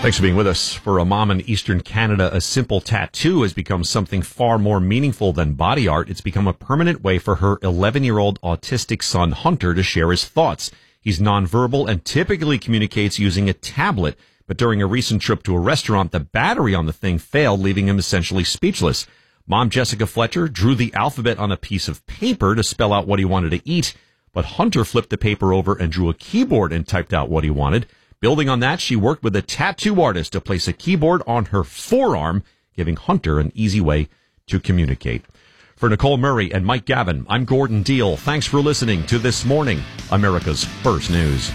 Thanks for being with us. For a mom in Eastern Canada, a simple tattoo has become something far more meaningful than body art. It's become a permanent way for her 11-year-old autistic son, Hunter, to share his thoughts. He's nonverbal and typically communicates using a tablet. But during a recent trip to a restaurant, the battery on the thing failed, leaving him essentially speechless. Mom Jessica Fletcher drew the alphabet on a piece of paper to spell out what he wanted to eat. But Hunter flipped the paper over and drew a keyboard and typed out what he wanted. Building on that, she worked with a tattoo artist to place a keyboard on her forearm, giving Hunter an easy way to communicate. For Nicole Murray and Mike Gavin, I'm Gordon Deal. Thanks for listening to This Morning, America's First News.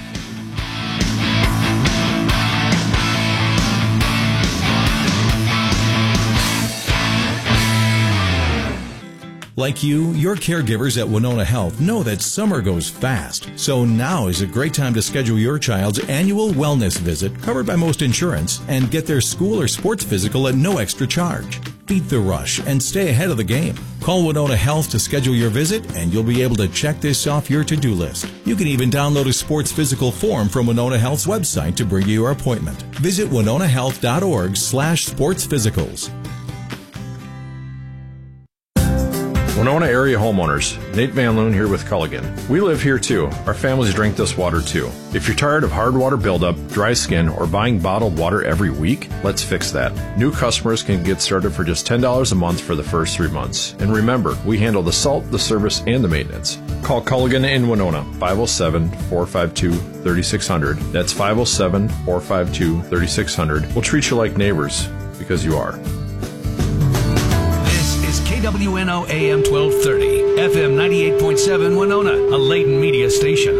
Like you, your caregivers at Winona Health know that summer goes fast. So now is a great time to schedule your child's annual wellness visit, covered by most insurance, and get their school or sports physical at no extra charge. Beat the rush and stay ahead of the game. Call Winona Health to schedule your visit, and you'll be able to check this off your to-do list. You can even download a sports physical form from Winona Health's website to bring you your appointment. Visit winonahealth.org/sportsphysicals. Winona area homeowners, Nate Van Loon here with Culligan. We live here too. Our families drink this water too. If you're tired of hard water buildup, dry skin, or buying bottled water every week, let's fix that. New customers can get started for just $10 a month for the first 3 months. And remember, we handle the salt, the service, and the maintenance. Call Culligan in Winona, 507-452-3600. That's 507-452-3600. We'll treat you like neighbors, because you are. KWNO AM 1230, FM 98.7 Winona, a Layton media station.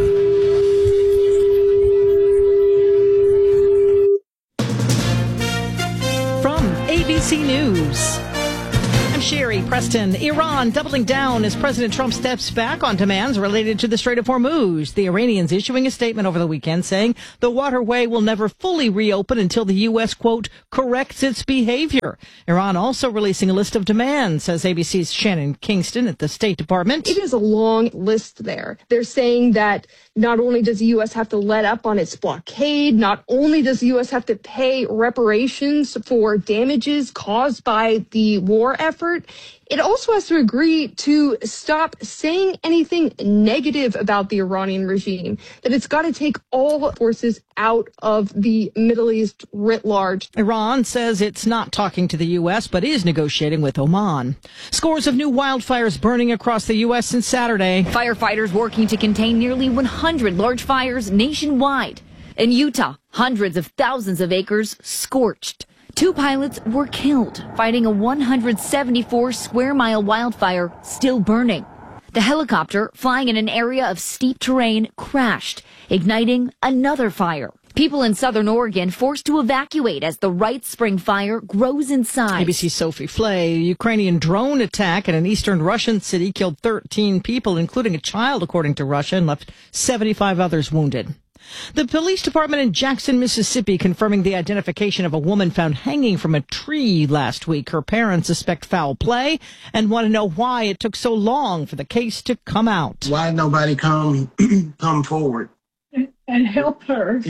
From ABC News, I'm Sherry Preston. Iran doubling down as President Trump steps back on demands related to the Strait of Hormuz. The Iranians issuing a statement over the weekend saying the waterway will never fully reopen until the U.S., quote, corrects its behavior. Iran also releasing a list of demands, says ABC's Shannon Kingston at the State Department. It is a long list there. They're saying that not only does the U.S. have to let up on its blockade, not only does the U.S. have to pay reparations for damages caused by the war effort, it also has to agree to stop saying anything negative about the Iranian regime, that it's got to take all forces out of the Middle East writ large. Iran says it's not talking to the U.S., but is negotiating with Oman. Scores of new wildfires burning across the U.S. since Saturday. Firefighters working to contain nearly 100 large fires nationwide. In Utah, hundreds of thousands of acres scorched. 2 pilots were killed fighting a 174-square-mile wildfire still burning. The helicopter, flying in an area of steep terrain, crashed, igniting another fire. People in southern Oregon forced to evacuate as the Wright Spring fire grows in size. ABC's Sophie Flay. A Ukrainian drone attack at an eastern Russian city killed 13 people, including a child, according to Russia, and left 75 others wounded. The police department in Jackson, Mississippi, confirming the identification of a woman found hanging from a tree last week. Her parents suspect foul play and want to know why it took so long for the case to come out. Why nobody come forward and help her?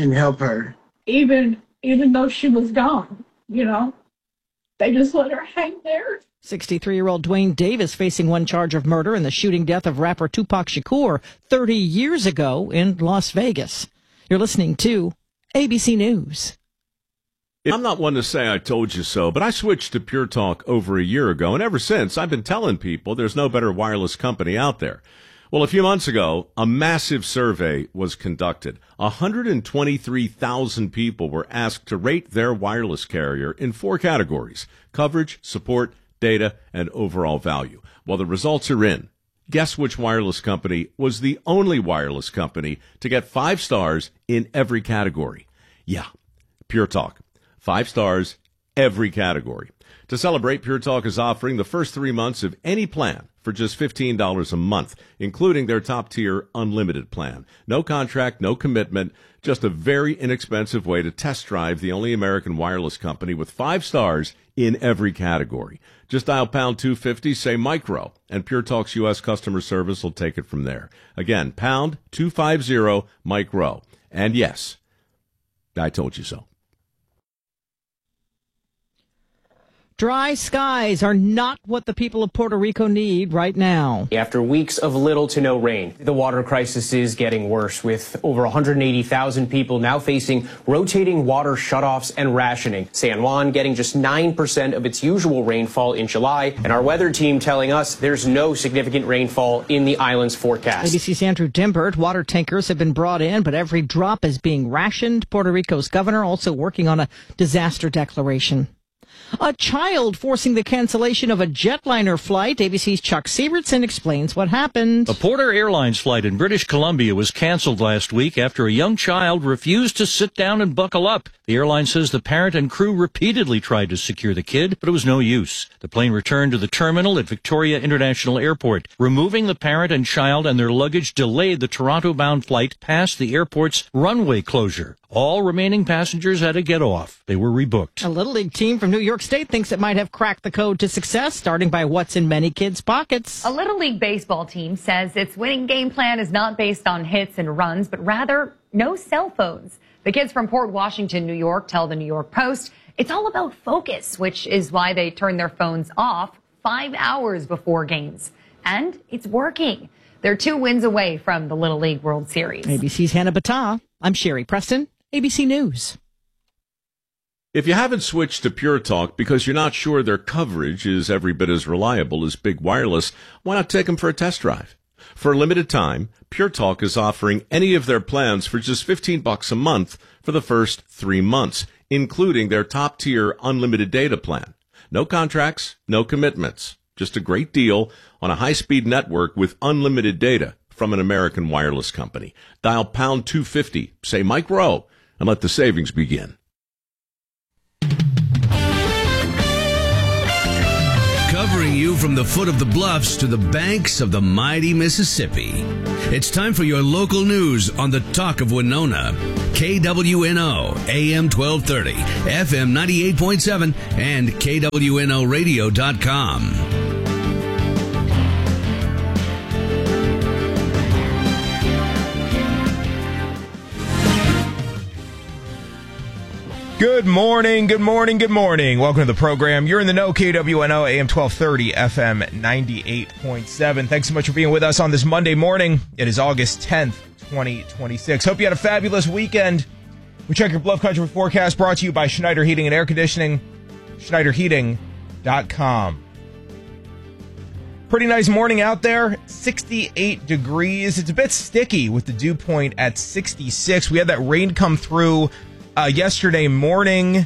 Even though she was gone, they just let her hang there. 63-year-old Dwayne Davis facing one charge of murder in the shooting death of rapper Tupac Shakur 30 years ago in Las Vegas. You're listening to ABC News. I'm not one to say I told you so, but I switched to Pure Talk over a year ago, and ever since I've been telling people there's no better wireless company out there. Well, a few months ago, a massive survey was conducted. 123,000 people were asked to rate their wireless carrier in 4 categories: coverage, support, data, and overall value. Well, the results are in. Guess which wireless company was the only wireless company to get 5 stars in every category? Yeah, Pure Talk. 5 stars, every category. To celebrate, Pure Talk is offering the first 3 months of any plan for just $15 a month, including their top-tier unlimited plan. No contract, no commitment, just a very inexpensive way to test drive the only American wireless company with 5 stars in every category. Just dial pound 250, say micro, and Pure Talk's U.S. customer service will take it from there. Again, pound 250 micro. And yes, I told you so. Dry skies are not what the people of Puerto Rico need right now. After weeks of little to no rain, the water crisis is getting worse, with over 180,000 people now facing rotating water shutoffs and rationing. San Juan getting just 9% of its usual rainfall in July, and our weather team telling us there's no significant rainfall in the island's forecast. ABC's Andrew Dimbert. Water tankers have been brought in, but every drop is being rationed. Puerto Rico's governor also working on a disaster declaration. A child forcing the cancellation of a jetliner flight. ABC's Chuck Sievertson explains what happened. A Porter Airlines flight in British Columbia was canceled last week after a young child refused to sit down and buckle up. The airline says the parent and crew repeatedly tried to secure the kid, but it was no use. The plane returned to the terminal at Victoria International Airport. Removing the parent and child and their luggage delayed the Toronto-bound flight past the airport's runway closure. All remaining passengers had to get off. They were rebooked. A Little League team from New York State thinks it might have cracked the code to success, starting by what's in many kids' pockets. A Little League baseball team says its winning game plan is not based on hits and runs, but rather no cell phones. The kids from Port Washington, New York, tell the New York Post it's all about focus, which is why they turn their phones off 5 hours before games. And it's working. They're 2 wins away from the Little League World Series. ABC's Hannah Battah. I'm Sherry Preston, ABC News. If you haven't switched to Pure Talk because you're not sure their coverage is every bit as reliable as Big Wireless, why not take them for a test drive? For a limited time, Pure Talk is offering any of their plans for just $15 a month for the first 3 months, including their top-tier unlimited data plan. No contracts, no commitments. Just a great deal on a high-speed network with unlimited data from an American wireless company. Dial pound 250, say Mike Rowe, and let the savings begin. Covering you from the foot of the bluffs to the banks of the mighty Mississippi. It's time for your local news on the Talk of Winona. KWNO, AM 1230, FM 98.7, and KWNOradio.com. Good morning, good morning, good morning. Welcome to the program. You're in the know, KWNO, AM 1230, FM 98.7. Thanks so much for being with us on this Monday morning. It is August 10th, 2026. Hope you had a fabulous weekend. We check your Bluff Country forecast brought to you by Schneider Heating and Air Conditioning, SchneiderHeating.com. Pretty nice morning out there, 68 degrees. It's a bit sticky with the dew point at 66. We had that rain come through yesterday morning,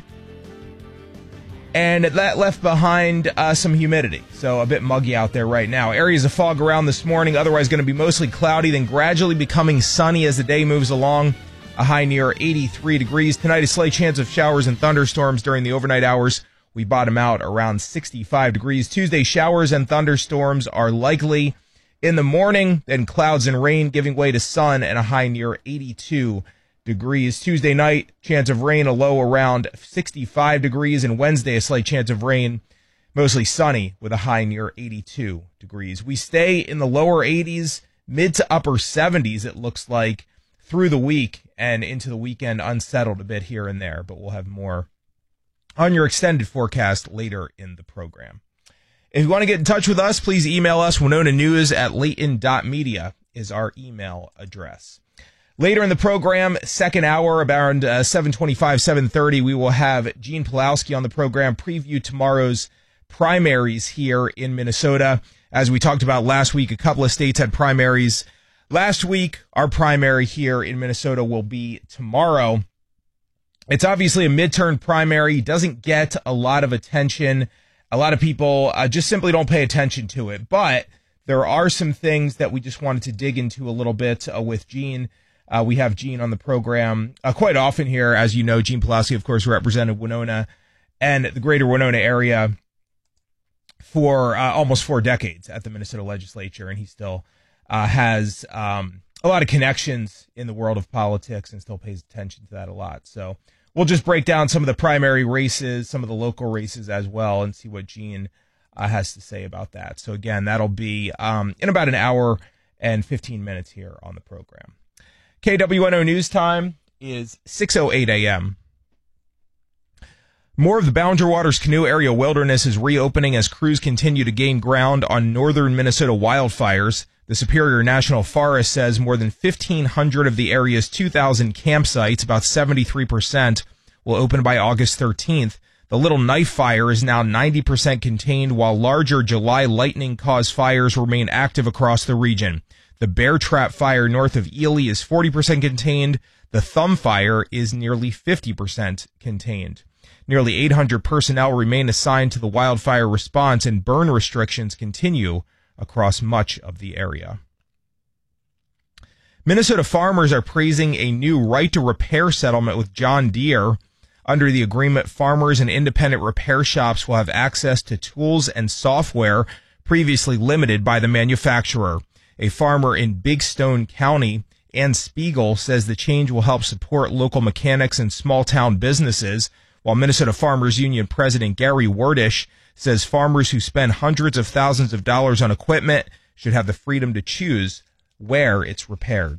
and that left behind some humidity, so a bit muggy out there right now. Areas of fog around this morning, otherwise going to be mostly cloudy, then gradually becoming sunny as the day moves along, a high near 83 degrees. Tonight, a slight chance of showers and thunderstorms during the overnight hours. We bottom out around 65 degrees. Tuesday, showers and thunderstorms are likely in the morning, then clouds and rain giving way to sun and a high near 82 degrees. Tuesday night, chance of rain, a low around 65 degrees, and Wednesday, a slight chance of rain, mostly sunny with a high near 82 degrees. We stay in the lower 80s, mid to upper 70s, it looks like, through the week and into the weekend, unsettled a bit here and there, but we'll have more on your extended forecast later in the program. If you want to get in touch with us, please email us. WinonaNews@layton.media is our email address. Later in the program, second hour, around 7:25, 7:30, we will have Gene Pulowski on the program, preview tomorrow's primaries here in Minnesota. As we talked about last week, a couple of states had primaries last week. Our primary here in Minnesota will be tomorrow. It's obviously a midterm primary, doesn't get a lot of attention. A lot of people just simply don't pay attention to it. But there are some things that we just wanted to dig into a little bit with Gene. We have Gene on the program quite often here. As you know, Gene Pulowski, of course, represented Winona and the greater Winona area for almost 4 decades at the Minnesota legislature. And he still has a lot of connections in the world of politics and still pays attention to that a lot. So we'll just break down some of the primary races, some of the local races as well, and see what Gene has to say about that. So again, that'll be in about an hour and 15 minutes here on the program. KWNO News Time is 6:08 a.m. More of the Ballinger Waters Canoe Area Wilderness is reopening as crews continue to gain ground on northern Minnesota wildfires. The Superior National Forest says more than 1,500 of the area's 2,000 campsites, about 73%, will open by August 13th. The Little Knife Fire is now 90% contained, while larger July lightning-caused fires remain active across the region. The Bear Trap Fire north of Ely is 40% contained. The Thumb Fire is nearly 50% contained. Nearly 800 personnel remain assigned to the wildfire response, and burn restrictions continue across much of the area. Minnesota farmers are praising a new right-to-repair settlement with John Deere. Under the agreement, farmers and independent repair shops will have access to tools and software previously limited by the manufacturer. A farmer in Big Stone County, Ann Spiegel, says the change will help support local mechanics and small-town businesses, while Minnesota Farmers Union President Gary Wordish says farmers who spend hundreds of thousands of dollars on equipment should have the freedom to choose where it's repaired.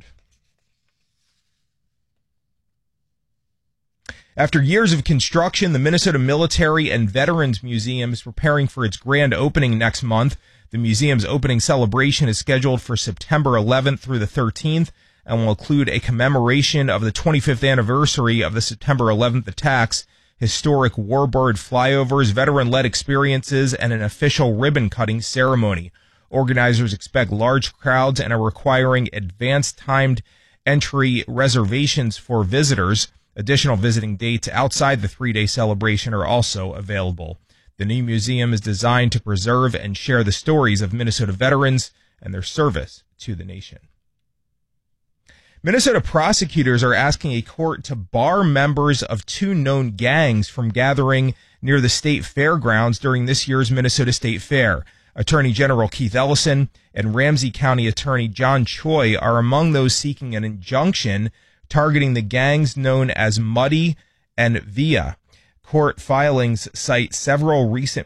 After years of construction, the Minnesota Military and Veterans Museum is preparing for its grand opening next month. The museum's opening celebration is scheduled for September 11th through the 13th and will include a commemoration of the 25th anniversary of the September 11th attacks, historic warbird flyovers, veteran-led experiences, and an official ribbon-cutting ceremony. Organizers expect large crowds and are requiring advanced timed entry reservations for visitors. Additional visiting dates outside the three-day celebration are also available. The new museum is designed to preserve and share the stories of Minnesota veterans and their service to the nation. Minnesota prosecutors are asking a court to bar members of two known gangs from gathering near the state fairgrounds during this year's Minnesota State Fair. Attorney General Keith Ellison and Ramsey County Attorney John Choi are among those seeking an injunction targeting the gangs known as Muddy and Via. Court filings cite several recent